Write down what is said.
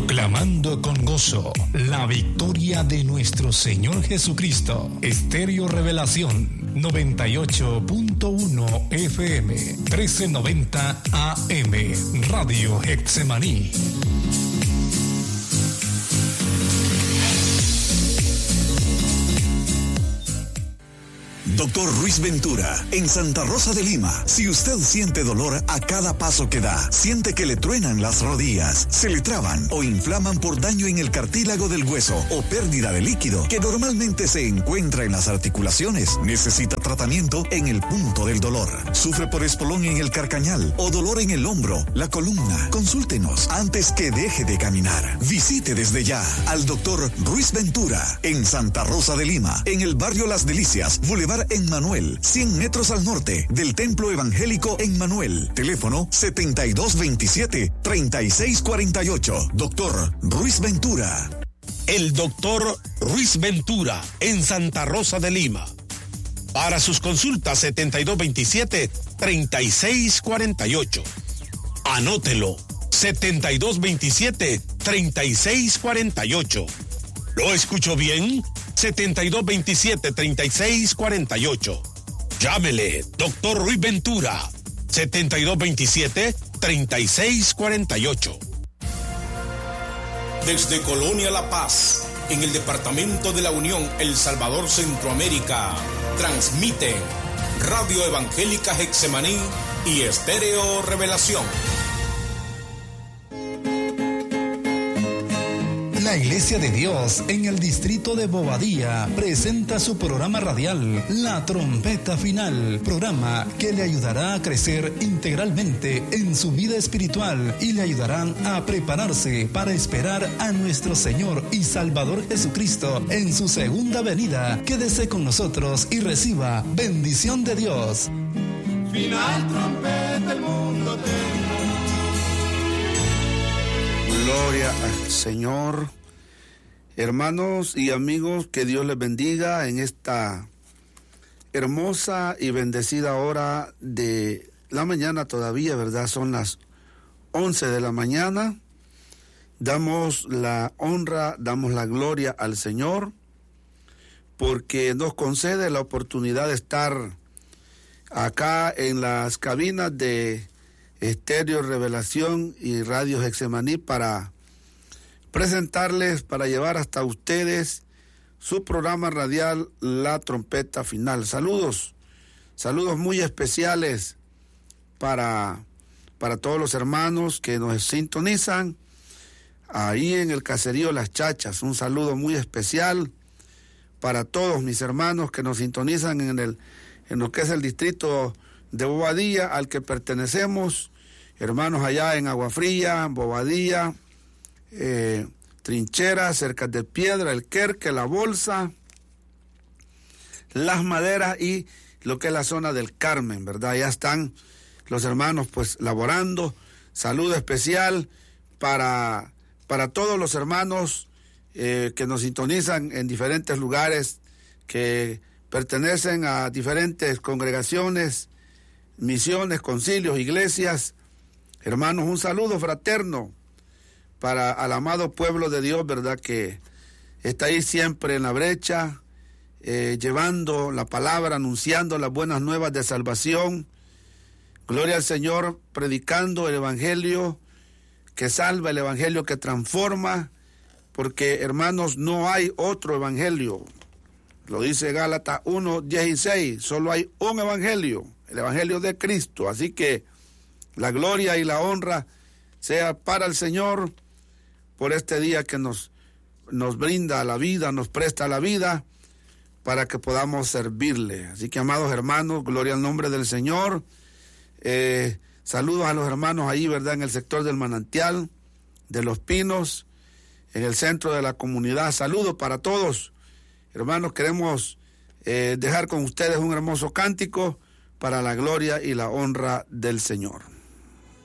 Proclamando con gozo la victoria de nuestro Señor Jesucristo. Estéreo Revelación 98.1 FM 1390 AM Radio Getsemaní. Doctor Ruiz Ventura, en Santa Rosa de Lima. Si usted siente dolor a cada paso que da, siente que le truenan las rodillas, se le traban o inflaman por daño en el cartílago del hueso o pérdida de líquido que normalmente se encuentra en las articulaciones, necesita tratamiento en el punto del dolor. Sufre por espolón en el carcañal o dolor en el hombro, la columna. Consúltenos antes que deje de caminar. Visite desde ya al Doctor Ruiz Ventura en Santa Rosa de Lima, en el barrio Las Delicias, Boulevard Emmanuel, 100 metros al norte del Templo Evangélico Emmanuel. Teléfono 7227-3648. Doctor Ruiz Ventura. El Doctor Ruiz Ventura en Santa Rosa de Lima. Para sus consultas 7227-3648. Anótelo. 7227-3648. ¿Lo escucho bien? 7227-3648. Llámele, Doctor Ruiz Ventura. 7227-3648. Desde Colonia La Paz, en el departamento de la Unión, El Salvador, Centroamérica, transmiten Radio Evangélica Getsemaní y Estéreo Revelación. La Iglesia de Dios en el distrito de Bobadilla presenta su programa radial La Trompeta Final, programa que le ayudará a crecer integralmente en su vida espiritual y le ayudarán a prepararse para esperar a nuestro Señor y Salvador Jesucristo en su segunda venida. Quédese con nosotros y reciba bendición de Dios. Final trompeta, el mundo tendrá. Gloria al Señor. Hermanos y amigos, que Dios les bendiga en esta hermosa y bendecida hora de la mañana todavía, ¿verdad? Son las 11 de la mañana. Damos la honra, damos la gloria al Señor, porque nos concede la oportunidad de estar acá en las cabinas de Estéreo Revelación y Radio Getsemaní para presentarles, para llevar hasta ustedes su programa radial La Trompeta Final. Saludos muy especiales para todos los hermanos que nos sintonizan ahí en el caserío Las Chachas. Un saludo muy especial para todos mis hermanos que nos sintonizan en lo que es el distrito de Bobadilla, al que pertenecemos, hermanos allá en Agua Fría, Bobadilla, Trincheras, Cercas de Piedra, El Querque, La Bolsa, Las Maderas y lo que es la zona del Carmen, ¿verdad? Ya están los hermanos pues laborando. Saludo especial para todos los hermanos que nos sintonizan en diferentes lugares, que pertenecen a diferentes congregaciones, misiones, concilios, iglesias. Hermanos, un saludo fraterno para al amado pueblo de Dios, ¿verdad? Que está ahí siempre en la brecha, llevando la palabra, anunciando las buenas nuevas de salvación. Gloria al Señor, predicando el evangelio que salva, el evangelio que transforma, porque, hermanos, no hay otro evangelio. Lo dice Gálatas 1:16, solo hay un evangelio, el evangelio de Cristo. Así que la gloria y la honra sea para el Señor por este día que nos brinda la vida, nos presta la vida para que podamos servirle. Así que, amados hermanos, gloria al nombre del Señor. Saludos a los hermanos ahí, ¿verdad? En el sector del Manantial, de Los Pinos, en el centro de la comunidad. Saludos para todos. Hermanos, queremos dejar con ustedes un hermoso cántico para la gloria y la honra del Señor.